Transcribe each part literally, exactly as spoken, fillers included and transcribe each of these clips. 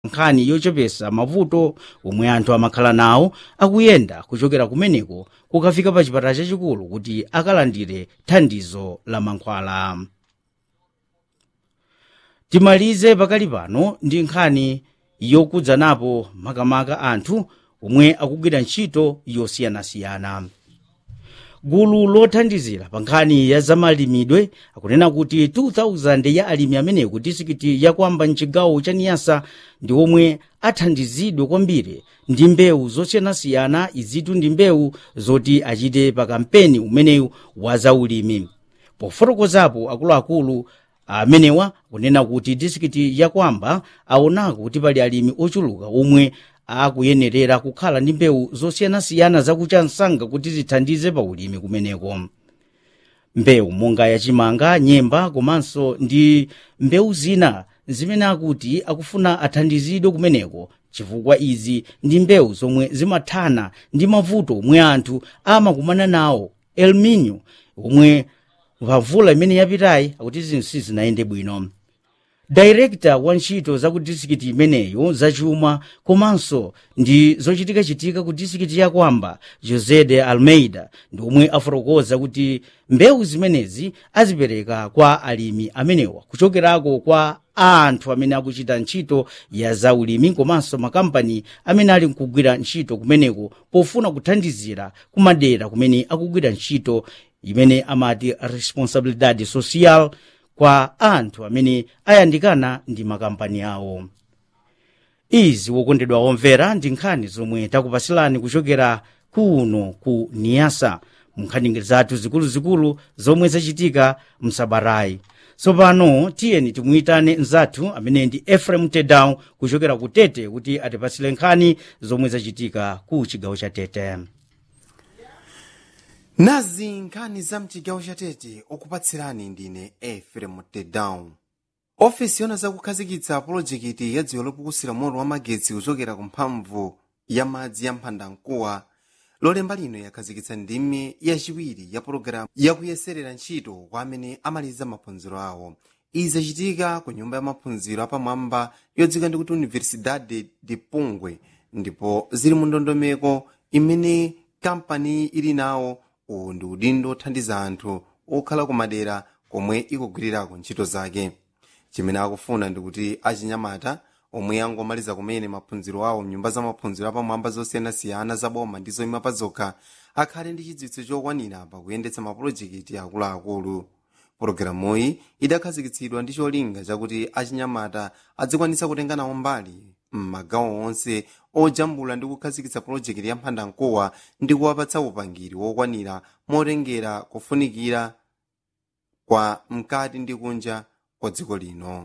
nkhani yochepesa mavuto omwe anthu amakhala nawo akuyenda kuchokera kumeneko kukafika pa chipatala chachikulu kuti akalandire thandizo la mankhwala. Timalize pakali pano ndi nkhani yokudzanapo makamaka anthu omwe akugwira ntchito yosiyanasiyana. Gulu lothandizira pa nkhani ya zamalimidwe akunena kuti two thousand ya alimi amene ku disikiti yakwamba mchigawo cha Niassa ndi omwe athandizidwe kwambiri ndi mbewu zosiyanasiyana, izitu ndi mbewu zoti achite pa kampeni umeneyu wa zaulimi. Pofotokozapo akuluakulu amenewa kunena kuti disikiti yakwamba aonako kuti pali alimi ochuluka omwe akuyenerera kukhala ndi mbewu zosiyanasiyana zakucha msanga kuti zithandize pa ulimi kumeneko. Mbewu monga yachimanga, nyemba komanso ndi mbewu zina zimene akuti akufuna athandizidwe kumeneko chifukwa izi ndi mbewu zomwe zimathana ndi mavuto omwe anthu amakumana nawo El Nino omwe mvula imene yapitayi akuti zinthu sizinayende bwino. Director wa ntchito za ku disikiti imeneyo zachuma komanso ndi zochitikachitika ku disikiti yakwamba José de Almeida ndi omwe afotokoza kuti mbewu zimenezi azipereka kwa alimi amenewa kuchokerako kwa anthu amene akuchita ntchito ya zaulimi komanso makampani amene ali kugwira ntchito kumeneko pofuna kuthandizira kumadera kumene akugwira ntchito imene amati responsabilidade social kwa anthu amene ayandikana ndi makampani awo. Izi wokondedwa omvera ndi nkhani zomwe takupasilani kuchokera kuno ku Niassa munkhani zathu zikuluzikulu zomwe zachitika msabatayi. Tsopano tiyeni timuyitane nzathu amene ndi Ephraim Tedown kuchokera ku Tete kuti atipasile nkhani zomwe zachitika ku chigawo cha Tete. Nazi nkhani za mchigawo cha Tete okupatsirani ndine Ephraim Tedown. Ofisi yona zakukhazikitsa polojekiti ya dziwe lopukusira moto wa magetsi kuchokera ku mphamvu ya madzi ya mphandamkuwa lolemba lino yakhazikitsa ndime yachiwiri ya pologalamu yakuyeserera ntchito kwa amene amaliza maphunziro awo. Izi zachitika ku nyumba ya maphunziro apamwamba yodzika ndi kuti Universidade de Pungwe ndipo zili mu ndondomeko imene kampani ili nawo uwu ndi udindo othandiza anthu okhala ku madera komwe ikugwirirako ntchito zake. Chimene akufuna ndi kuti achinyamata omwe angomaliza kumene maphunziro awo mnyumba za maphunziro apamwamba zosiyanasiyana zaboma ndi zoyima pa zokha akhale ndi chidziwitso chokwanira pakuyendetsa mapulojekiti akuluakulu. Pologalamuyi idakhazikitsidwa ndi cholinga chakuti achinyamata adzikwanisa kutenga nawo mbali m'magawo onse ojambula ndi kukhazikitsa polojekiti ya mphandamkuwa ndi kuwapatsa upangiri wokwanira motengera kufunikira kwa mkati ndi kunja kwa dziko lino.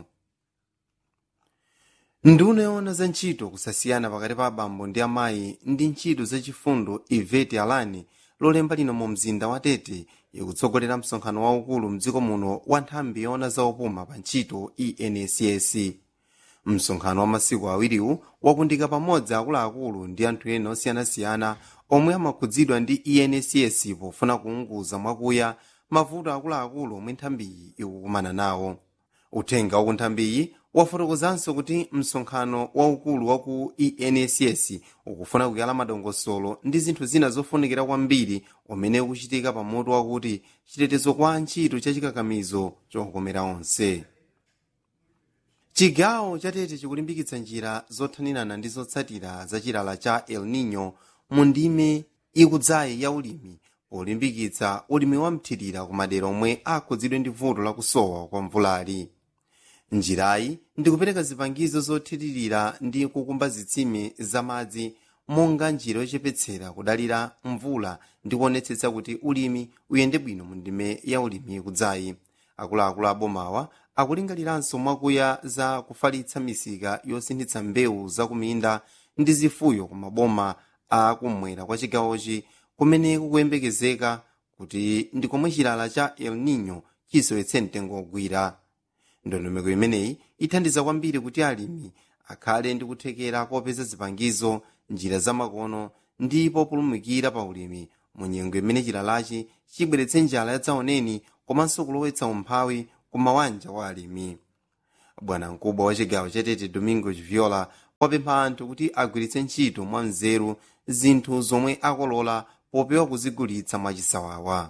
Nduna yoona za ntchito kusasiyana pakati pa abambo ndi amayi ndi ntchito zachifundo Ivete Alani lolemba lino mu mzinda wa Tete ikutsogolera msonkhano waukulu mdziko muno wa nthambi yoona za opuma pa ntchito E N S S. Msonkhano wa masiku awiriwu wakundika pamodzi akuluakulu ndi anthu ena osiyanasiyana omwe amakhudzidwa ndi E N S S pofuna kuunguza mwakuya mavuto akuluakulu omwe nthambiyi ikukumana nawo. Uthenga waku nthambiyi wafotokozanso kuti msonkhano waukulu waku E N S S ukufuna kuyala madongosolo ndi zinthu zina zofunikira kwambiri umene ukuchitika pamutu wakuti chitetezo kwa ntchito cha chikakamizo chokomera onse. Chigawo cha Tete chikulimbikitsa njira zothanirana ndi zotsatira za chilala cha El Nino mu ndime ikudzayi ya ulimi polimbikitsa ulimi wamthirira ku madera omwe akhudzidwe ndi vuto lakusowa kwa mvulali. Njirayi ndi kupereka zipangizo zothiririra ndi kukumba zitsime za madzi monga njira yochepetsera kudalira mvula ndi kuonetsetsa kuti ulimi uyende bwino mu ndime ya ulimi ikudzayi. Akuluakulu abomawa akulingaliranso mwakuya za kufalitsa misika yosinthitsa mbewu zakuminda ndi zifuyo ku maboma akumwera kwa chigawochi kumene kukuyembekezeka kuti ndi komwe chilala cha El Nino chisowetse mtengo wogwira. Ndondomeko imeneyi ithandiza kwambiri kuti alimi akhale ndi kuthekera kopeza zipangizo, njira zamakono ndi populumukira pa ulimi mu nyengo imene chilalachi chibweretse njala yadzaoneni komanso kulowetsa umphawi ku mawanja wa alimi. Bwana mkubwa wa chigawo cha Tete Domingos Viola wapempha anthu kuti agwiritse ntchito mwa nzeru zinthu zomwe akolola popewa kuzigulitsa mwachisawawa.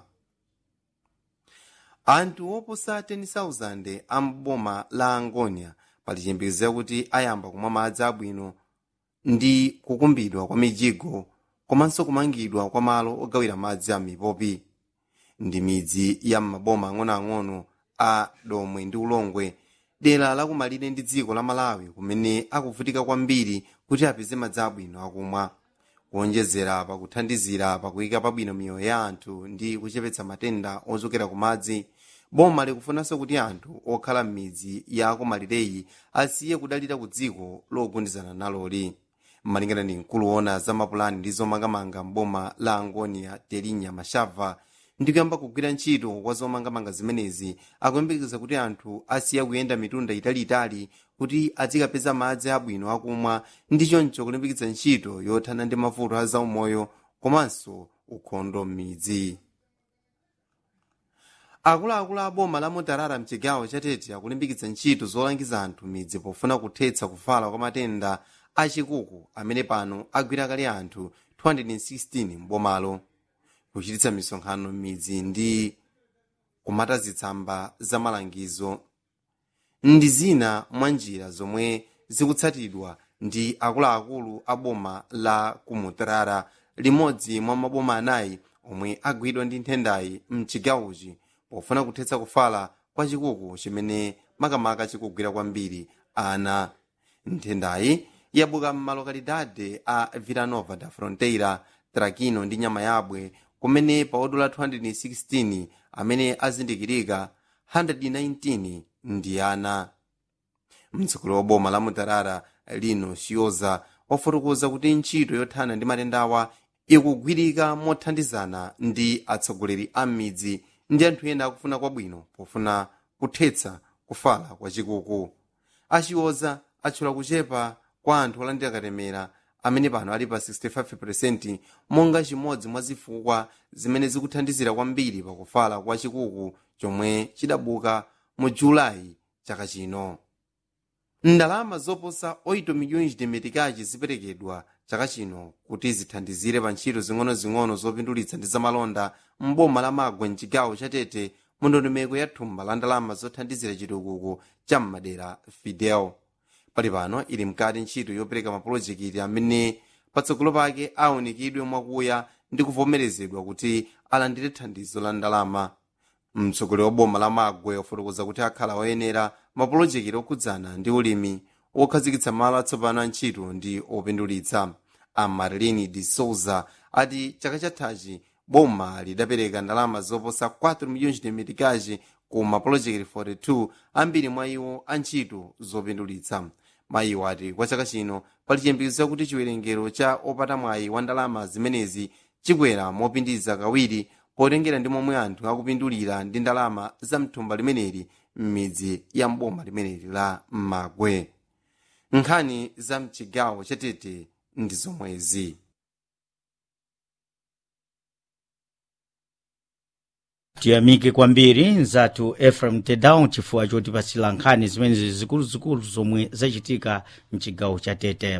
Anthu oposa ten thousand a mboma la Angonia pali chiyembekezo kuti ayamba kumwa madzi abwino ndi kukumbidwa kwa mijigo komanso kumangidwa kwa malo ogawira madzi a mipopi. Ndi midzi ya maboma ang'onoang'ono a Domwe ndi Ulongwe, dera lakumalire ndi dziko la Malawi, kumene akuvutika kwambiri kuti apeze madzi abwino akumwa. Kuonjezera pakuthandizira pakuyika pabwino miyoyo ya anthu ndi kuchepetsa matenda ochokera ku madzi, boma likufunanso kuti anthu okhala m'midzi ya kumalireyi asiye kudalira ku dziko logundizana naloli. Malingana ndi mkulu woona za mapulani ndi zomangamanga mboma la Angonia Terinya Mashava, ndikuyamba kugwira ntchito kwa zomangamanga zimenezi, akuyembekeza kuti anthu asiya kuyenda mitunda italiitali kuti azikapeza madzi abwino akumwa, ndi choncho kulimbikitsa ntchito yothana ndi mavuto a zaumoyo komanso ukhondo m'midzi. Akuluakulu a boma la Mutarara mchigawo cha Tete akulimbikitsa ntchito zolangiza anthu midzi pofuna kuthetsa kufala kwa matenda achikuku amene pano agwira kale anthu two hundred sixteen mbomalo. Kuchititsa misonkhano m'midzi ndi kumata zitsamba za malangizo ndi zina mwa njira zomwe zikutsatidwa ndi akuluakulu a boma la Kumutarara, limodzi mwa maboma anayi omwe agwidwa ndi nthendayi mchigawochi pofuna kuthetsa kufala kwa chikuku chimene makamaka chikugwira kwambiri ana. Nthendayi yabuka m'malokalidade a Villanova da Fronteira, Trakino ndi Nyamayabwe, kumene pa odula two hundred sixteen amene azindikirika one hundred nineteen ndi ana. Mtsogoleri wa boma la Mutarara Lino Sioza wafotokoza kuti ntchito yothana ndi matendawa ikugwirika mothandizana ndi atsogoleri a midzi ndi anthu ena akufuna kwabwino pofuna kuthetsa kufala kwa chikuku. Achioza atchula kuchepa kwa anthu olandira katemera amene pano ali pa sixty-five percent, monga chimodzi mwa zifukwa zimene zikuthandizira kwambiri pakufala kwa chikuku chomwe chidabuka mu Julayi chaka chino. Ndalama zoposa oito milhões de meticais ziperekedwa chaka chino kuti zithandizire pa ntchito zing'ono-zing'ono zopindulitsa ndi zamalonda mboma la Magwe mchigawo cha Tete mu ndondomeko ya thumba la ndalama zothandizira chitukuko cha m'madera Fidel. Pali pano ili mkati ntchito yopereka mapulojekiti amene patsogolo pake aonekedwe mwakuya ndi kuvomerezedwa kuti alandire thandizo la ndalama. Mtsogoleri wa boma la Magwe wafotokoza kuti akhala oyenera mapulojekiti okhudzana ndi ulimi, okhazikitsa malo atsopano a ntchito ndi opindulitsa. A Marilene de Souza ati chaka chathachi boma lidapereka ndalama zoposa four milhões de meticais ku mapulojekiti forty-two, ambiri mwa iwo a ntchito zopindulitsa. Mayiwo ati kwa chaka chino pali chiyembekezo kuti chiwerengero cha opata mwayi wa ndalama zimenezi chikwera mopindiza kawiri potengera ndi momwe anthu akupindulira ndi ndalama za mthumba limeneli m'midzi ya mboma limeneli la Magwe. Nkhani za mchigawo cha Tete ndi zomwezi. Tiyamike kwambiri nzathu Ephraim Tedown chifukwa chotipasira nkhani zimenezi zikuluzikulu zomwe zachitika mchigawo cha Tete.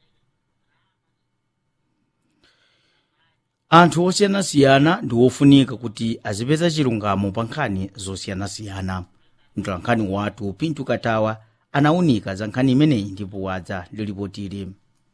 Anthu osiyanasiyana ndi ofunika kuti azipeza chilungamo pa nkhani zosiyanasiyana. Mtolankhani wathu Pintu Katawa anawunika za nkhani imeneyi ndipo wadza ndi ripoti.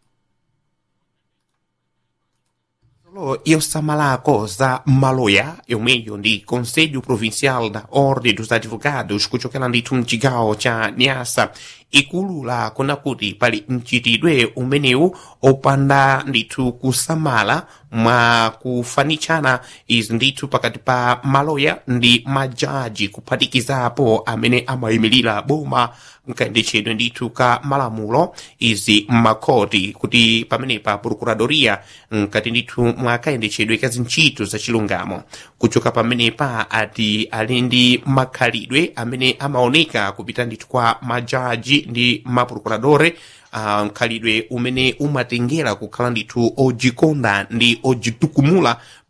yosamalako za maloya yomweyo ndi Conselho Provincial da Ordem dos Advogados kuchokera ndithu mchigawo cha Niassa ikulula kuna kuti pali mchitidwe umenewu opanda ndithu kusamala mwa kufanichana izi ndithu pakati pa maloya ndi majaji kuphatikizapo amene amayimirira boma nkayendetsedwe ndithu ka malamulo izi m'makhoti kuti pamenepa procuradoria nkati ndithu mwakayendetsedwe ka zintchito za chilungamo kuchoka pamenepa ati ali ndi makhalidwe amene amaoneka kupita ndithu kwa majaji ndi maprocuradore uh, mkhalidwe umene umatengera kukhala ndithu ojikonda ndi ojitukumula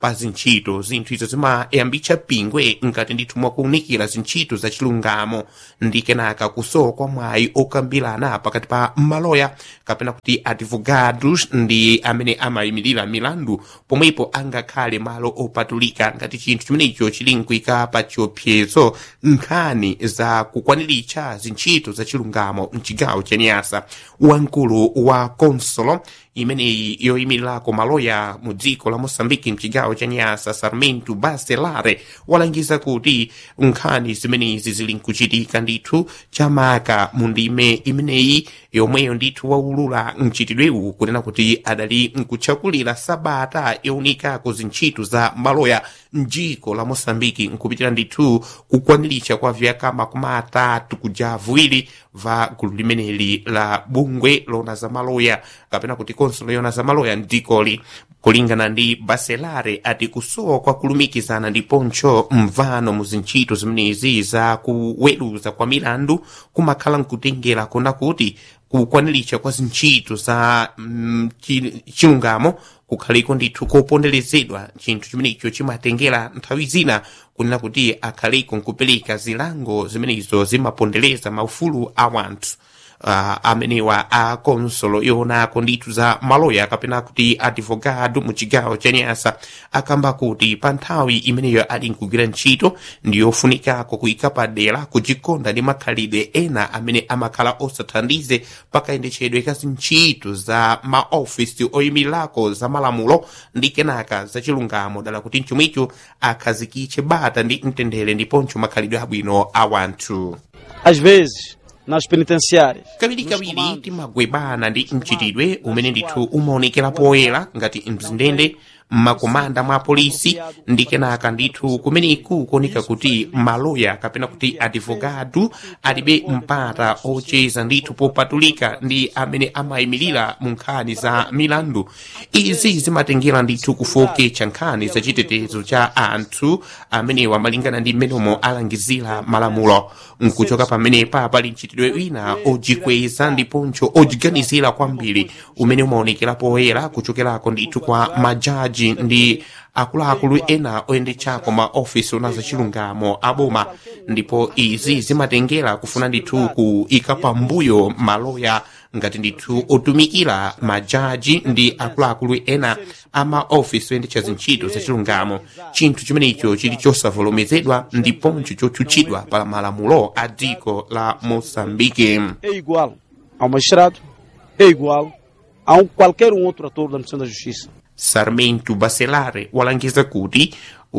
pa zintchito zinthu izo zimayambitsa pingwe ngati ndithu mwakuunikira zintchito za chilungamo ndi kenaka kusowa kwa mwayi okambirana pakati pa maloya kapena kuti advogados ndi amene amayimirira milandu pomwepo angakhale malo opatulika ngati chinthu chimenecho chili nkuika pa chiopsezo nkhani za kukwaniritsa zintchito za chilungamo mchigawo cha Niassa. Wamkulu wa konsolo imeneyi yoyimirirako maloya mu dziko la Mosambiki mchigawo cha Niassa, Sarmento Baselare, walangiza kuti nkhani zimenezi zili nkuchitika ndithu chamaka mu ndime imeneyi yomweyo ndithu waulula mchitidwewu kunena kuti adali nkutchakulira sabata yowunikako zintchito za maloya mdziko la Mosambiki nkupitira ndithu kukwaniritsa kwa vyaka makumi atatu kuja viwiri va gulu limeneli la bungwe lona za maloya kapena kuti konsolo yona za maloya mdzikoli. Kulingana ndi Baselare ati kusowa kwa kulumikizana ndiponso mvano mu zintchito zimenezi za kuweruza kwa milandu kumakhala nkutengera kona kuti kukwaniritsa kwa zintchito za mm, chilungamo kukhaliko ndithu koponderezedwa chinthu chimenecho chimatengera nthawi zina kunena kuti akhaliko nkupereka zilango zimenezo zimapondereza maufulu a wanthu. Uh, amenewa a konsolo yonako ndithu za maloya kapena kuti advogado mu chigawo cha Niassa akamba kuti pa nthawi imeneyo ali nkugwira ntchito ndiyofunikako kuyika padera kuchikonda ndi makhalidwe ena amene amakhala osathandize pakayendetsedwe ka zintchito za maofisi oyimirirako za malamulo ndi kenaka za chilungamo dala kuti mchomwicho akhazikitse bata ndi mtendere ndiponso makhalidwe abwino a wanthu. Às vezes nas penitenciárias kawirikawiri timagwebana ndi mchitidwe umene ndithu umaonekera poyera ngati mzindende mmakomanda mwa polisi ndi kenaka ndithu kumeneku kuoneka kuti maloya kapena kuti advogado alibe mpata ocheza ndithu popatulika ndi amene amayimirira mu nkhani za milandu. Izi zimatengera ndithu kufoketsa nkhani za chitetezo cha anthu amenewa malingana ndi mmenomo alangizira malamulo. Nkuchoka pamenepa pali mchitidwe wina ojikweza ndiponso ojiganizira kwambiri umene umaonekera poyera kuchokerako ndithu kwa majaji ndi akuluakulu ena oyendetsako ma ofisi ona za chilungamo aboma, ndipo izi zimatengera kufuna ndithu kuika pambuyo maloya ngati ndithu otumikira majaji ndi akuluakulu ena ama ofisi oyendetsa zintchito za chilungamo. Chinthu chimenecho chili chosavomerezedwa ndiponso chotchutchidwa pa malamulo a dziko la Moçambique. é igual ao magistrado, é igual a um qualquer um outro ator da Administração da Justiça. Sarmento Baselare walangiza kuti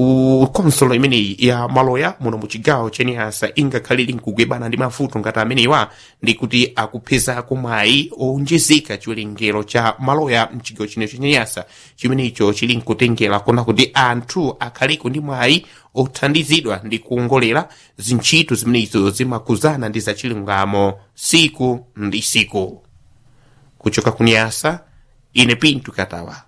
u konsolo imeneyi ya maloya muno mu chigawo cha Niassa ingakhalire nkugwebana ndi mavuto ngati amenewa ndi kuti akupezako mwayi owonjezeka chiwerengero cha maloya mchigawo chino cha Niassa chimenecho chili nkutengera kona kuti anthu akhaliko ndi mwayi othandizidwa ndi kuongolera zintchito zimenezo zimakuzana ndi za chilungamo siku ndi siku. Kuchoka ku Niassa, ine Pinto Katawa.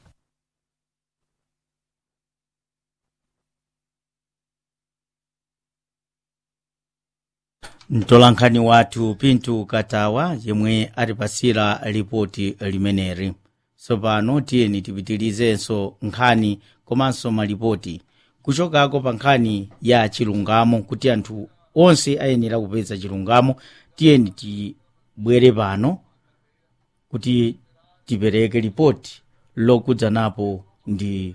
mtolankhani wathu Pinto Katawa yemwe atipasira ripoti limeneri. Tsopano tiyeni tipitirizenso nkhani komanso malipoti kuchokako pa nkhani ya chilungamo kuti anthu onse ayenera kupeza chilungamo. Tiyeni tibwere pano kuti tipereke ripoti lokudzanapo ndi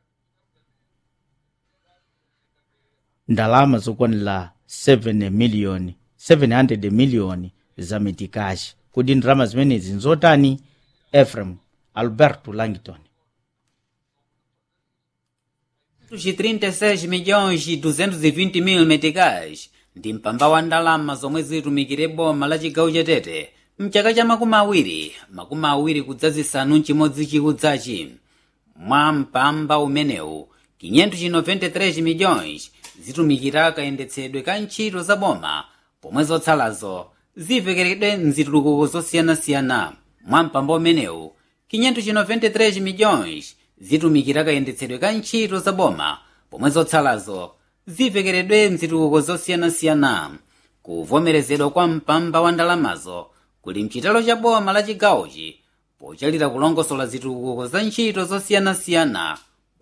ndalama zokwanira seven million seven hundred million za mitikashi. Kuti ndalama zimenezi nzotani? Ephraim Alberto Langton. trinta e seis milhões e duzentos e vinte mil meticais ndi mpamba wa ndalama zomwe zitumikire boma la chigawo cha Tete mchaka cha makumi awiri makumi awiri kudzazisanu nchimodzi chikudzachi. Mwa mpamba umenewu quinhentos e noventa e três milhões zitumikira kayendetsedwe ka ntchito za boma pomwe zotsalazo zivekeredwe mzitukuko zosiyanasiyana. Mwa mpamba umenewu quinhentos e noventa e três milhões zitumikira kayendetsedwe ka ntchito za boma pomwe zotsalazo zivekeredwe mzitukuko zosiyanasiyana. Kuvomerezedwa kwa mpamba wa ndalamazo kuli mchitalo cha boma la chigawochi pochalira kulongosola zitukuko za ntchito zosiyanasiyana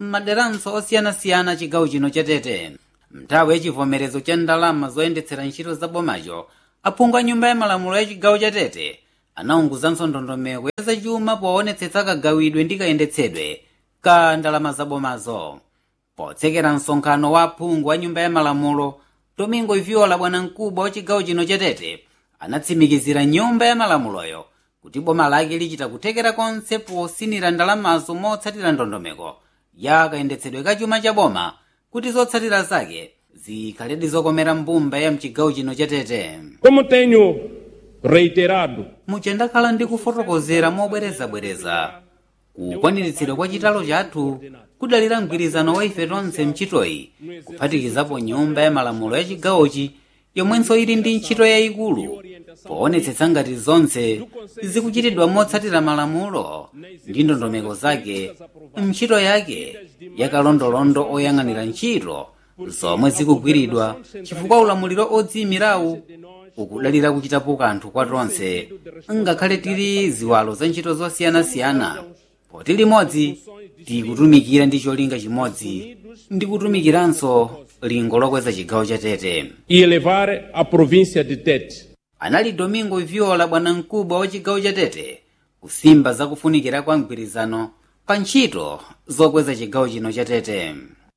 m'maderanso osiyanasiyana chigawo chino cha Tete. Mnthawi yachivomerezo cha ndalama zoyendetsera ntchito za bomacho, aphungu a nyumba ya malamulo ya chigawo cha Tete anaunguzanso ndondomeko ya zachuma poonetsetsa kagawidwe ndi kayendetsedwe ka ndalama za bomazo. Potsekera msonkhano wa aphungu a nyumba ya malamulo, Domingo Iviola bwanamkubwa wa chigawo chino cha Tete anatsimikizira nyumba ya malamuloyo kuti boma lake lichita kuthekera konse posinira ndalamazo motsatira ndondomeko ya kayendetsedwe ka chuma cha boma kuti zotsatira zake zikhaledi zokomera mbumba ya mchigawo chino cha Tete. Como tenho reiterado, muchendakhala ndi kufotokozera mobwerezabwereza kukwaniritsidwa kwa chitalo chathu kudalira mgwirizano wa ife tonse mchitoyi, kuphatikizapo nyumba ya malamulo ya chigawochi yomwenso ili ndi ntchito yayikulu poonetsetsa ngati zonse zikuchitidwa motsatira malamulo ndi ndondomeko zake mntchito yake yakalondolondo oyang'anira ntchito zomwe zikugwiridwa chifukwa ulamuliro odziyimirawu ukudalira kuchitapo kanthu kwa tonse, ngakhale tili ziwalo za ntchito zosiyanasiyana. Poti limodzi tikutumikira ndi cholinga chimodzi ndi kutumikiranso lingo lokweza chigawo cha Tete e elevar a província de Tete. Anali Domingo Iviola bwanamkubwa wa chigawo cha Tete kusimba zakufunikira kwa mgwirizano pa ntchito zokweza chigawo chino cha Tete.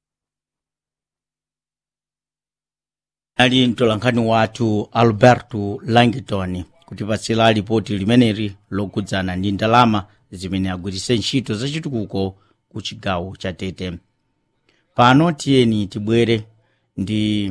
Ali mtolankhani wathu Alberto Langton kutipatsira ripoti limeneli lokudzana ndi ndalama zimene agwiritse ntchito zachitukuko ku chigawo cha Tete. Pano tiyeni tibwere ndi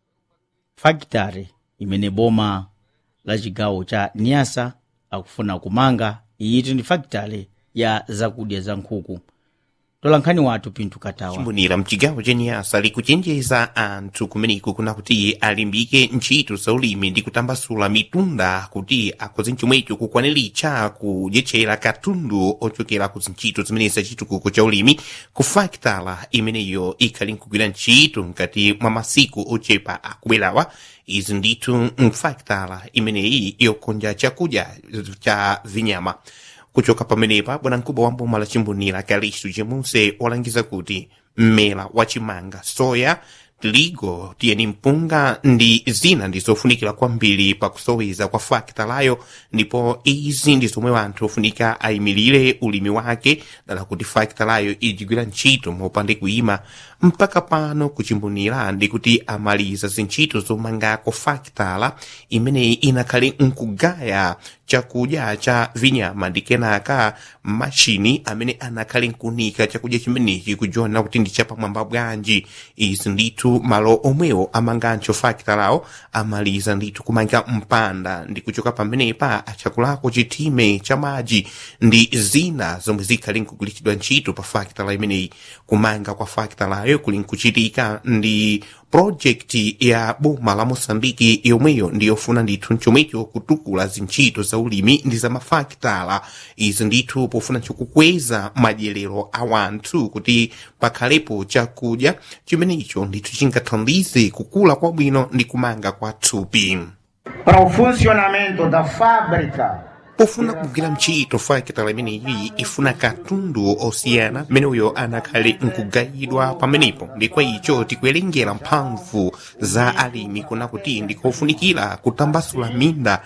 fakitare imene boma la chigawo cha Niassa akufuna kumanga. Iyi ndi fakitare ya zakudya za nkhuku. Tolankhani wathu Pinto Katawa. Chimbonera mchigawo cha Niassa likuchenjeza anthu kumeneko kuna kuti alimbike ntchito za ulimi ndi kutambasula mitunda kuti akhoze chomwecho kukwaniritsa kudyetchera katundu ochokera ku ntchito zimene zachitukuko cha ulimi ku fakitala imeneyo ikhali nkugwira ntchito mkati mwa masiku ochepa akubwerawa. Izi ndithu mfakitala imeneyi yokonja chakudya cha vinyama. Kuchoka pamenepa bwanamkubwa wa mboma la Chimbonera Calixto Chemuse walangiza kuti mmela wachimanga, soya, tirigo, tiyeni mpunga ndi zina ndizofunikira kwambiri pakusoweza kwa fakitalayo, ndipo izi ndizomwe wanthu ofunika ayimirire ulimi wake dala kuti fakitalayo idzigwira ntchito mopande kuyima. Mpaka pano kuchimbonera ndi kuti amaliza zintchito zomangako fakitala imeneyi inakhale nkugaya chakudya cha vinyama ndi kenaka mashini amene anakhale nkunika chakudya chimenechi kujiona kuti ndi chapamwamba bwanji. Izi ndithu malo omwewo amangancho fakitalawo amaliza ndithu kumanga mpanda ndi kuchoka pamenepa achakulako chitime cha madzi ndi zina zomwe zikhale nkugulitsidwa ntchito pa fakitala imeneyi. Kumanga kwa fakitalayo kuli nkuchitika ndi project ya boma la Mosambiki yomweyo ndiyofuna ndithu nchomwecho kutukula zintchito za ulimi ndi za mafakitala. Izi ndithu pofuna kukweza madyerero a wanthu kuti pakhalepo chakudya chimenecho ndithu chingathandize kukula kwabwino ndi kumanga kwa thupi. Para o funcionamento da fábrica pofuna kugwira ntchito fakitala imeneyi ifuna katundu osiyana meneyo anakhale nkugayidwa pamenepo. Ndi kwa icho tikuwerengera mphamvu za alimi kuna kuti ndikofunikira kutambasula minda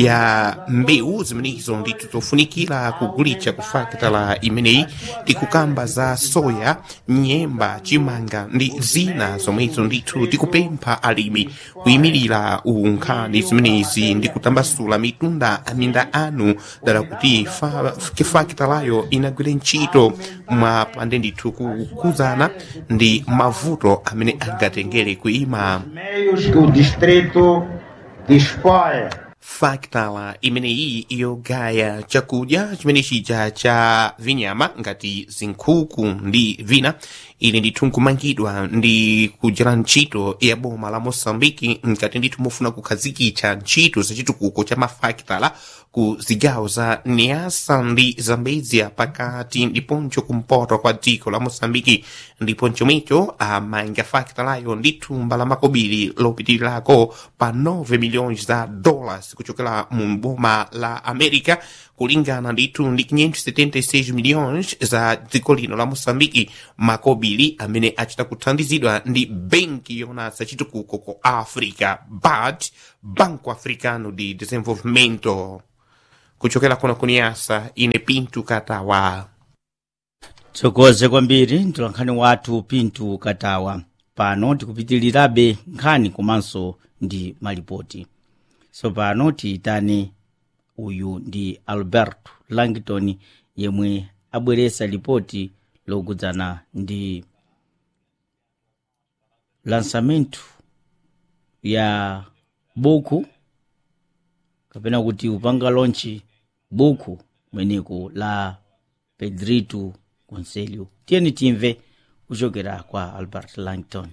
ya mbewu zimenezo ndithu zofunikira kugulitsa ku fakitala imeneyi. Tikukamba za soya, nyemba, chimanga ndi zina zomwezo ndithu tikupempha alimi kuyimirira unkhani zimenezi ndi kutambasula mitunda aminda anu dala kuti fakitalayo inagwire ntchito mwa pande ndithu kukuzana ndi mavuto amene angatengere kuima. meios que o distrito dispõe. Fakitala imeneyi yogaya chakudya chimenechi cha cha vinyama ngati zinkhuku ndi vina ili ndithu nkumangidwa ndi kujera ntchito ya boma la Mosambiki ngati ndithu mufuna kukhazikitsa ntchito zachitukuko cha mafakitala ku zigawo za Niassa ndi Zambezia pakati ndiponso kumpoto kwa dziko la Mosambiki. Ndipo nchomwecho amanga fakitalayo ndi thumba la makobiri lopitirirako pa nove milhões za dollars kuchokera mu boma la America kulingana ndithu ndi quinhentos e setenta e seis milhões za dziko lino la moçambike makobiri amene achita kuthandizidwa ndi benki yonasa chitukuko ku africa B A D, Banco Africano de Desenvolvimento. Kuchokera kuno kuniyasa ine Pinto Katawa. tsokoze kwambiri mtolankhani wathu Pinto Katawa. Pano tikupitirirabe nkhani komanso ndi malipoti. So pano tiyitane uyu ndi Alberto Langton yemwe abweresa lipoti lokudzana ndi lansamento ya buku kapena kuti upanga lonchi buku mweneko la Pedrito Conselho. Tiyeni timve kuchokera kwa Albert Langton.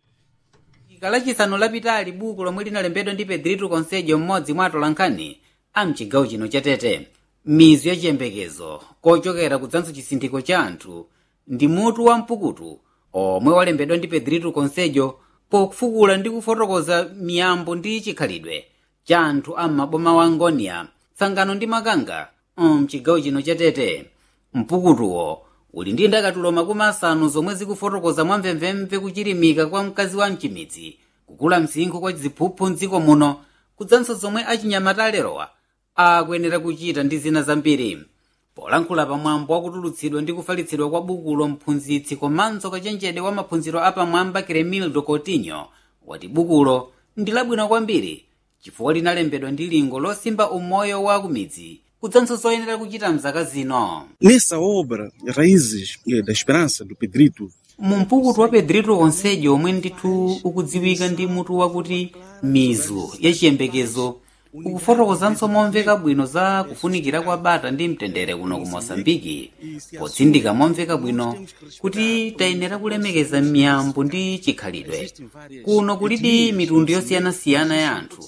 Kalachisanu lapitali buku lomwe linalembedwa ndi Pedrito Conselho mmodzi mwa atolankhani a mchigawo chino cha Tete, mizu ya chiyembekezo kochokera kudzanso chisinthiko cha anthu, ndi mutu wa mpukutu omwe walembedwa ndi Pedrito Conselho pofukula ndi kufotokoza miyambo ndi chikhalidwe cha anthu a maboma wa Ngonia, Tsangano ndi Makanga mchigawo chino cha Tete. Mpukutuwo uli ndi ndakatulo makumi asanu zomwe zikufotokoza mwamvemvemve kuchirimika kwa mkazi wa mchimidzi, kukula msinkhu kwa ziphuphu mdziko muno, kudzanso zomwe achinyamata alerowa akuyenera kuchita ndi zina zambiri. Polankhula pamwambo wakutulutsidwa ndi kufalitsidwa kwa bukulo, mphunzitsi komanso kachenjede wa maphunziro apamwamba Cremildo Coutinho wati bukulo ndi labwino kwambiri chifukwa linalembedwa ndi lingo losimba umoyo wa kumidzi kudzanso zoyenera kuchita mzaka zino. Nessa obra, Raízes da Esperança do Pedrito, mumpukutu wa Pedrito Conselho omwe ndithu ukudziwika ndi mutu wakuti mizu ya chiyembekezo, ukufotokozanso momveka bwino za kufunikira kwa bata ndi mtendere kuno ku Moçambike, potsindika momveka bwino kuti tayenera kulemekeza miyambo ndi chikhalidwe. Kuno kulidi mitundu yosiyanasiyana ya anthu,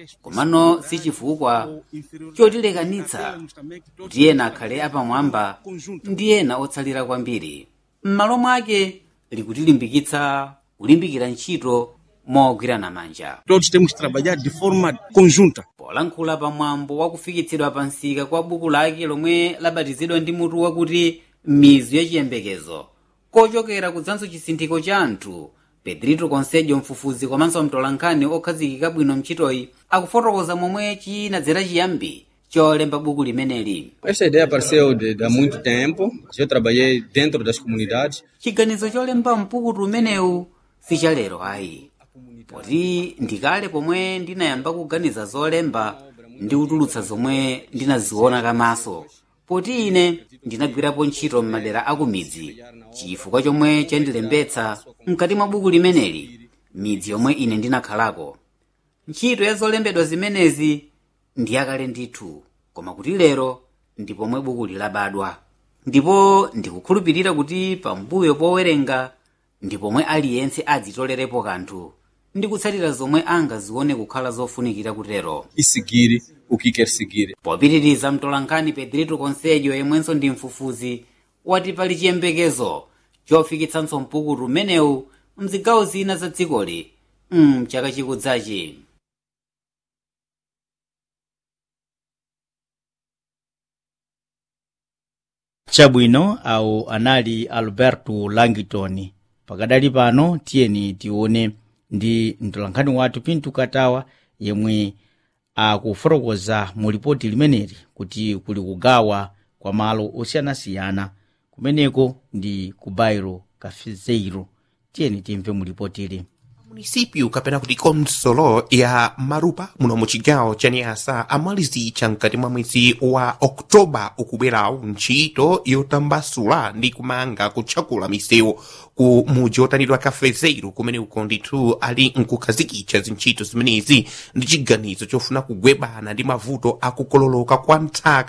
komano si chifukwa chotilekanitsa kuti ena akhale apamwamba ndi ena otsalira kwambiri. M'malo mwake likutilimbikitsa kulimbikira ntchito mogwirana manja. todos temos que trabalhar de forma conjunta. Polankhula pamwambo wakufikitsidwa pa nsika kwa buku lake lomwe labatizidwa ndi mutu wakuti mizu ya chiyembekezo kochokera kudzanso chisinthiko cha anthu, Pedrito Conselho, mfufuzi komanso mtolankhani okhazikika bwino mchitoyi, akufotokoza momwe chinadzera chiyambi cholemba buku limeneli. Essa ideia apareceu de, de há muito tempo. Eu trabalhei dentro das comunidades. Chiganizo cholemba mpukutu umenewu sichalero ayi, poti ndikale pomwe ndinayamba kuganiza zolemba ndi kutulutsa zomwe ndinaziona kamaso, poti ine ndinagwirapo ntchito m'madera akumidzi, chifukwa chomwe chandilembetsa mkati mwa buku limeneli midzi yomwe ine ndinakhalako. Ntchito ya zolembedwa zimenezi ndi yakale ndithu, koma kuti lero ndi pomwe buku lilabadwa, ndipo ndikukhulupirira kuti pambuyo powerenga ndi pomwe aliyense adzitolerepo kanthu ndi kutsatira zomwe angazione kukhala zofunikira kutero E seguir o que quer seguir. popitiriza mtolankhani Pedrito Conselho yemwenso ndi mfufuzi wati pali chiyembekezo chofikitsanso mpukutu umenewu mzigawo zina za dzikoli mchaka chikudzachi. Chabwino awo anali Alberto Langton. Pakadali pano tiyeni tione ndi mtolankhani wathu Pinto Katawa yemwe akufotokoza mu lipoti limeneli kuti kuli kugawa kwa malo osiyanasiyana kumeneko ndi ku bairro Cafezeiro. Tiyeni timve mu lipoti ili. munisipyu kapena kuti konsolo ya Marupa muno mu chigawo cha Niassa amalizicha mkati mwa mwezi wa Oktoba ukubwerawu ntchito yotambasula ndi kumanga kutchakula misewu ku muji wotanidwa Cafezeiro kumene uko ndithu ali nkukhazikitsa zintchito zimenezi ndi chiganizo chofuna kugwebana ndi mavuto akukololoka kwa nthaka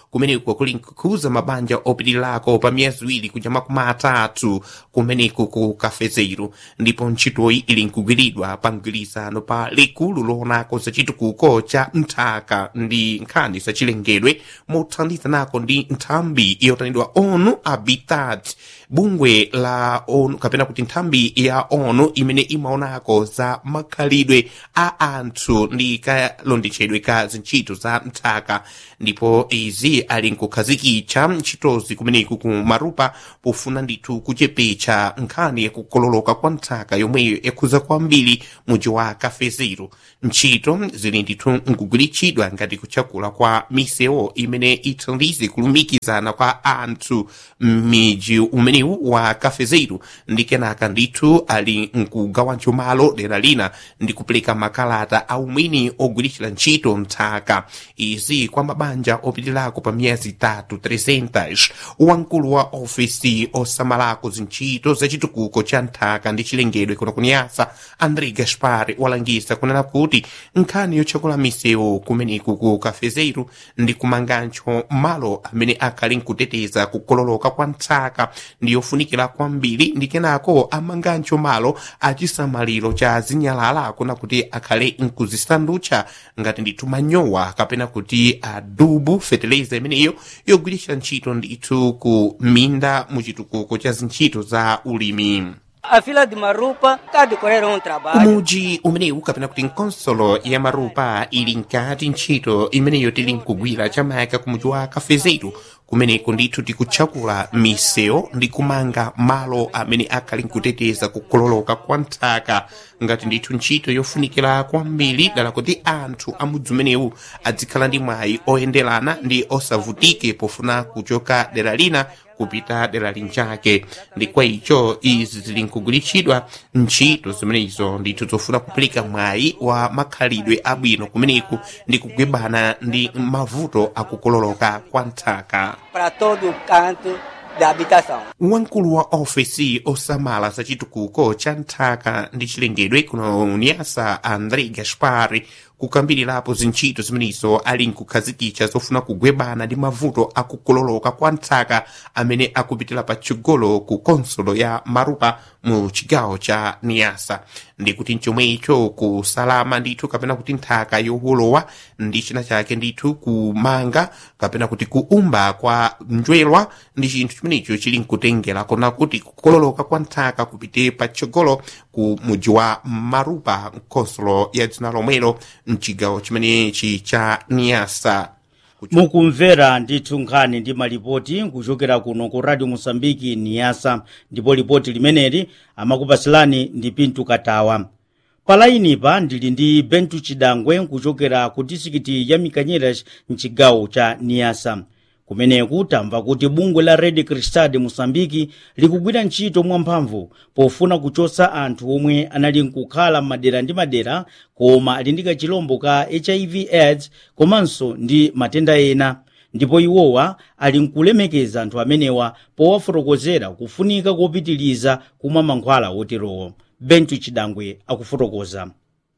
kumeneko kuli nkukhuza mabanja opitilirako pa miyezi iwiri kuja makumi atatu kumeneko ku Cafezeiro, ndipo ntchitoyi ili nkugwiridwa pa mgwirizano pa likulu loonako za chitukuko cha nthaka ndi nkhani za chilengedwe mothandizanako ndi nthambi yotanidwa ONU Habitat, bungwe la ONU kapena kuti nthambi ya ONU imene imaonako za makhalidwe a anthu ndi kalondetchedwe ka zintchito za nthaka. Ndipo izi ali nkukhazikitsa ntchitozi kumeneku ku Marupa pofuna ndithu kuchepetsa nkhani yakukololoka kwa nthaka yomweyo yakhuza kwambiri muji wa Cafezeiro. Ntchito zili ndithu nkugwiritsidwa ngati kutchakula kwa misewu imene ithandize kulumikizana kwa anthu m'miji umenewu wa Cafezeiro, ndi kenaka ndithu ali nkugawanso malo dera lina ndi kupeleka makalata aumwini ogwiritsira ntchito nthaka izi kwa mabanja opitilirako pa miyezi itatu trezentas. Wamkulu wa ofisi osamalako zintchito za chitukuko cha nthaka ndi chilengedwe kuno ku Niassa, André Gaspar, walangisa kunena kuti nkhani yotchakula misewu kumeneku ku Cafezeiro ndi kumanganso malo amene akhali nkuteteza kukololoka kwa nthaka ndi yofunikira kwambiri, ndi kenako amanganso malo achisamaliro cha zinyalala kuna kuti akhale nkuzisandutcha ngati ndithu manyowa kapena kuti adubu fertilizer imeneyo yogwiritsa ntchito ndithu ku minda mu chitukuko cha zintchito za ulimi. A fila de Marupa tá decorrendo um trabalho. Umuji umenewu kapena kuti nkonsolo ya Marupa ili nkati ntchito imeneyo tili nkugwira chamayaka kumuji wa Cafezeiro, kumeneko ndithu tikutchakula misewu ndi kumanga malo amene akhali nkuteteza kukololoka kwa nthaka ngati ndithu ntchito yofunikira kwambiri dala kuti anthu amudzi umenewu adzikhala ndi mwayi oyenderana ndi osavutike pofuna kuchoka dera lina kupita dera linjake. Ndi kwa icho izi zili nkugwiritsidwa ntchito zimenezo ndithu zofuna kupeleka mwayi wa makhalidwe abwino kumeneku ndi kugwebana ndi mavuto akukololoka kwa nthaka para todo canto da habitação. Wamkulu wa ofisi osamala za chitukuko cha nthaka ndi chilengedwe kuno Niassa, André Gaspar, kukambirirapo zintchito zimenezo ali nkukhazikitsa zofuna kugwebana ndi mavuto akukololoka kwa nthaka amene akupitira patsogolo ku konsolo ya Marupa mu chigawo cha Niassa. Ndi kuti nchomwecho kusalama ndithu kapena kuti nthaka yoholowa ndi china chake ndithu kumanga kapena kuti kuumba kwa njwelwa ndi chinthu chimenecho chili nkutengera kona kuti kukololoka kwa nthaka kupite patsogolo ku muji wa Marupa, konsolo ya dzina lomwelo mchigawo chimenechi cha Niassa. Mukumvera ndithu nkhani ndi malipoti kuchokera kuno ku Radio Mosambiki Niassa, ndipo lipoti limeneli amakupasilani ndi Pintu Katawa. Palainipa ndili ndi Bentu Chidangwe kuchokera ku distrikiti ya Mikanyelas mchigawo cha Niassa. Kumeneku tamva kuti bungwe la Red Crescent Mosambiki likugwira ntchito mwamphamvu pofuna kuchotsa anthu omwe anali nkukhala madera ndi madera koma ali ndi kachilombo ka H I V AIDS komanso ndi matenda ena, ndipo iwowa ali nkulemekeza anthu amenewa powafotokozera kufunika kopitiliza kumwa mankhwala oterowo. Bentu Chidangwe akufotokoza.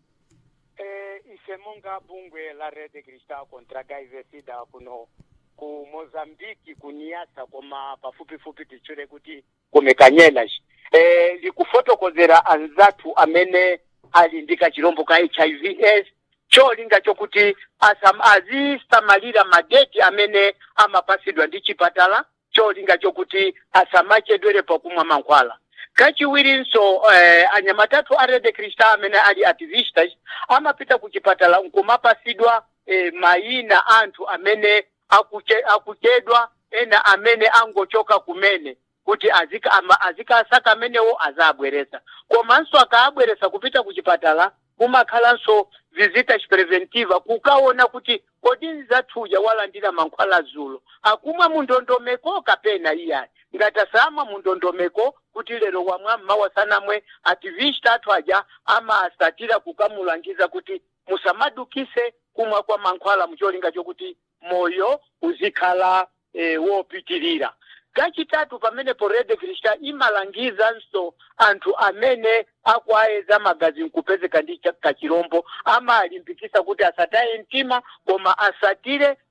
Eh, isemunga bungwe la Red Crescent contra H I V SIDA kuno ku Mozambiki ku Niassa koma pafupi fupi tichule kuti kumekanyela eh likufotokozera anzatu amene ali ndika chilombo ka H I V AIDS cholinga chokuti asam azisamalira madeti amene amapasidwa ndi chipatala, cholinga chokuti asamachedwere pakumwa mankhwala. Kachiwirinso eh, anyamatatu a Red Crescent amene ali activistas amapita ku chipatala nkumapasidwa eh, mayina anthu amene akuche, akuchedwa ena amene angochoka kumene kuti azika ama, azika asaka amenewo azabweresa. Komanso akaabweresa kupita kuchipatala kumakhalanso visitas preventiva kukaona kuti kodi nzathuja walandira mankhwala zulo akumwa mundondomeko kapena iya ngatasama mundondomeko kuti lero wamwa mawasanamwe activista athu aja ama asatira kukamulangiza kuti musamadukise kumwa kwa mankhwala mucholinga chokuti moyo uzikhala e, wopitirira. Kachitatu pamene po Red Crescent imalangiza nso anthu amene akwaeza magazi nkupezeka ndi kachirombo ama alimpikisa kuti asataye mtima koma asatire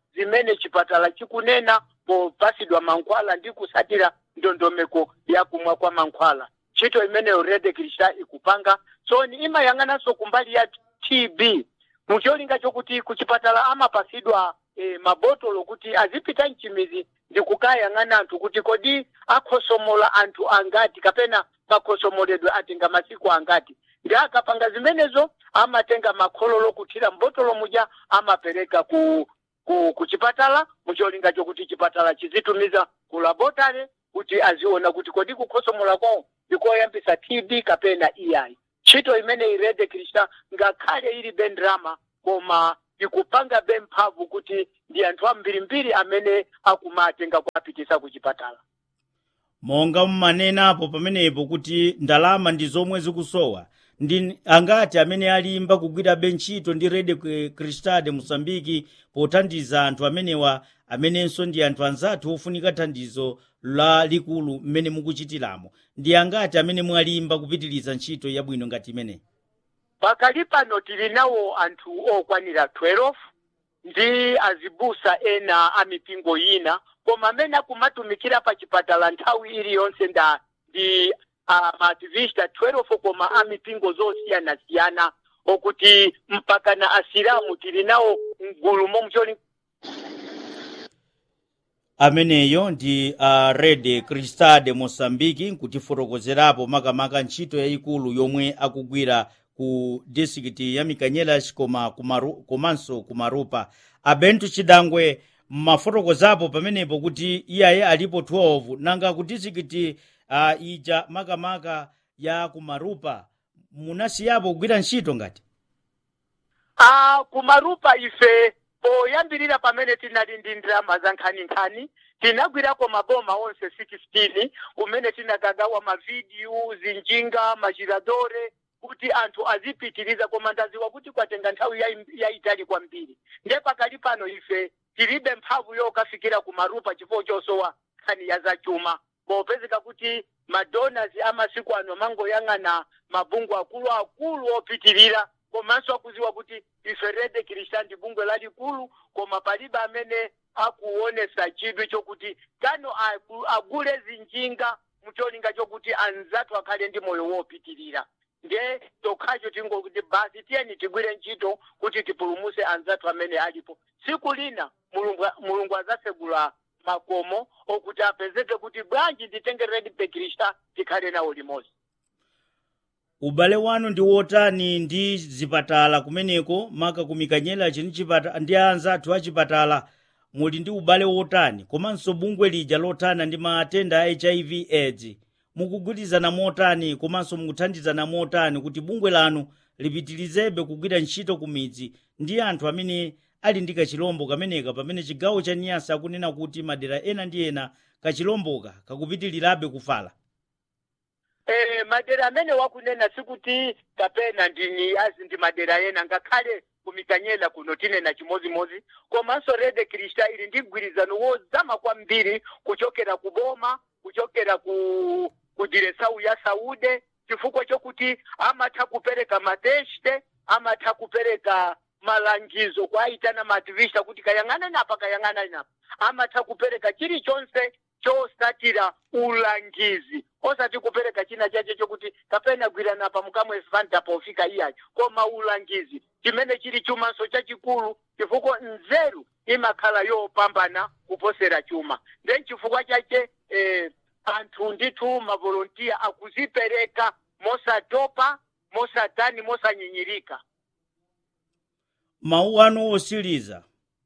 zimene chipatala chikunena popasidwa mankhwala ndi kusatira ndondomeko ya kumwa kwa mankhwala. Ntchito imeneyo Red Cristal ikupanga so ni imayang'ananso kumbali ya T B mucholinga chokuti kuchipatala amapasidwa e, mabotolo kuti azipita mchimizi ndi kukayang'ana anthu kuti kodi akhosomola anthu angati kapena makhosomoledwe atenga masiku angati. Ndi akapanga zimenezo amatenga makhololo kuthira mbotolo muja amapereka ku ku kuchipatala mucholinga chokuti chipatala chizitumiza ku laboratory kuti aziona kuti kodi kukhosomola kwawo ndikoyambisa T B kapena E I. Ntchito imene Red Cristal ngakhale ili bendrama koma ikupanga bemphavu kuti ndi anthu ambirimbiri amene akumatenga kuapitisa kuchipatala. Monga mmanenapo pamenepo kuti ndalama ndi zomwe zikusowa ndi angati amene alimba kugwira benchito ndi Red Cristal de Mozambique pothandiza anthu amenewa amenenso ndi anthu anzathu ofunika thandizo la likulu mmene mukuchitiramo. Ndi angati amene mwalimba kupitiriza ntchito yabwino ngati imene? Pakali pano tili nawo anthu okwanira twelve ndi azibusa ena amipingo ina koma amene akumatumikira pa chipatala nthawi iliyonse nda ndi amaaktivista twelve koma amipingo zosiyana-siyana okuti mpaka na asilamu tili nawo mgulu momcholi. Ameneyo ndi uh, Red Cristal de Mozambique nkutifotokozerapo makamaka ntchito yayikulu yomwe akugwira ku district ya Mikanyelas koma kumaru, komanso kumarupa. Abentu Chidangwe mafotokozapo pamenepo kuti iyaye alipo twelve nanga ku district uh, ija makamaka ya kumarupa munasiyapo kugwira ntchito ngati? Ah, kumarupa ife poyambirira pamene tinali ndi ndrama za nkhaninkhani tinagwirako maboma onse sixteen kumene tinagagawa mavidiyo zinjinga machiradore kuti anthu azipitiriza koma ndaziwa kuti kwatenga nthawi yayitali kwambiri. Nde pakali pano ife tilibe mphamvu yokafikira kumarupa chifukwa chosowa nkhani ya zachuma popezeka kuti madonors amasiku ano mangoyang'ana mabungwe akulu akulu opitirira komanso akuziwa kuti ife Red Cristal ndi bungwe lalikulu koma palibe amene akuonesa chidwi chokuti kano agule zinjinga mucholinga chokuti anzatu akhale ndi moyo wopitirira. Nde tokhacho tingokuti basi tiyeni tigwire ntchito kuti tipulumuse anzatu amene alipo. Siku lina mulungu, mulungu azasegula makomo okuti apezeke kuti bwanji nditenge Red Cristal tikhale nawo limodzi. Ubale wanu ndi wotani ndi zipatala kumeneko maka kumikanyela chini chipatala ndi anzathu achipatala muli ndi ubale wotani komanso bungwe lija lotana ndi matenda a H I V AIDS mukugwirizana motani komanso mukuthandizana motani kuti bungwe lanu lipitirizebe kugwira ntchito kumidzi ndi anthu amene ali ndi kachilombo kameneka pamene chigawo cha Niasa akunena kuti madera ena ndi ena kachilomboka kakupitirirabe kufala? Eh, madera amene wakunena sikuti kapena ndini azi ndi madera ena ngakhale kumikanyela kuno tinena chimozimozi komanso Red Cristal ili ndi mgwirizano wozama kwambiri kuchokera kuboma kuchokera ku kudiresau ya Saude chifukwa chokuti amatha kupereka mateste amatha kupereka malangizo kwa itana maaktivista kuti kayang'ana napa kayang'ana napa amatha kupereka chilichonse chosatira ulangizi osati kupereka china chache chokuti kapena gwirana apa mukamwe fanta pofika iyayo koma ulangizi chimene chili chumanso chachikulu chifukwa nzeru imakhala yopambana kuposera chuma. Then chifukwa chache eh, anthu ndithu mavolontiya akuzipereka mosatopa mosatani mosanyinyirika. Mawu anu osiriza?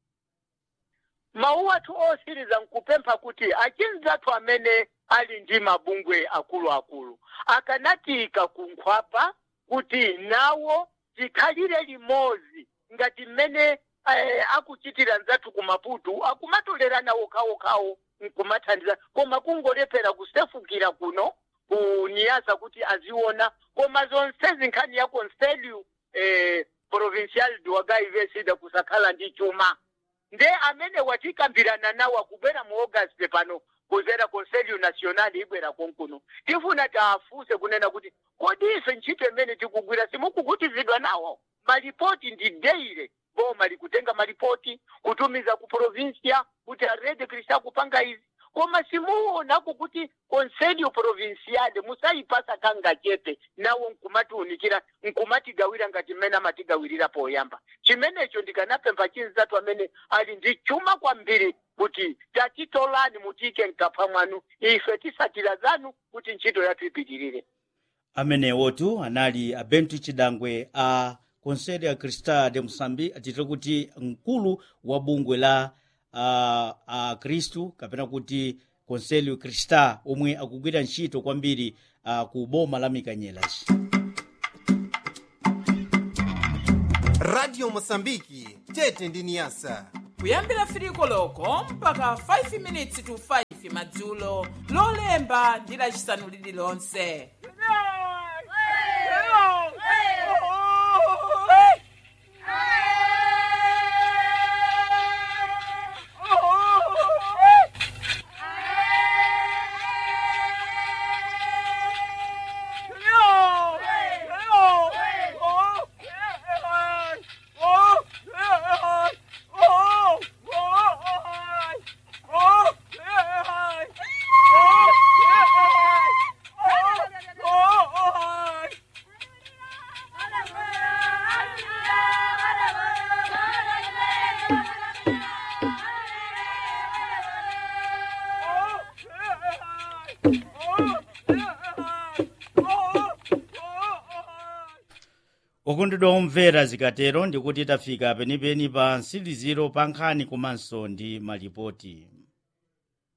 Mawu athu osiriza nkupempha kuti achinzathu amene ali ndi mabungwe akulu akulu akanatika kunkhwapa kuti nawo tikhalire limodzi ngati mmene eh, akuchitira nzathu kumaputu akumatolerana okhaokhawo nkumathandiza koma kungolepera kusefukira kuno ku Niasa kuti aziona koma zonsezi nkhani ya Conselho eh, Provincial Duwagaive kusakhala ndi chuma. Nde amene watikambirana nawo akubwera mu August pano kuzera Conselho Nacional ibwera konkuno tifuna taafuse kunena kuti kodi ife ntchito imene tikugwira simukukutizidwa nawo malipoti ndi daily boma likutenga maripoti kutumiza ku provincia kuti arede krista kupanga izi koma simuonako kuti conselho provinciale musaipasa kanga chete nawo nkumatiunikira nkumatigawira ngati mmene amatigawirira poyamba chimenecho ndikanapempha chinzatu amene ali ndi chuma kwambiri kuti tatitolani mutike mkapha mwanu ife tisatira zanu kuti ntchito yathu ipitirire. amenewotu anali abentu chidangwe a Conselho ya Krista de Moçambique atitira kuti mkulu wa bungwe la a, a Kristu kapena kuti Conselho Krista omwe akugwira ntchito kwambiri uh, ku boma la Mikanyelas. Radio Mosambiki tete ndi Niasa kuyambira firiko loko mpaka five minutes to five madzulo lolemba ndi lachisanu lililonse. okondedwa omvera zikatero ndikuti tafika penipeni pa msindiziro pa nkhani komanso ndi malipoti.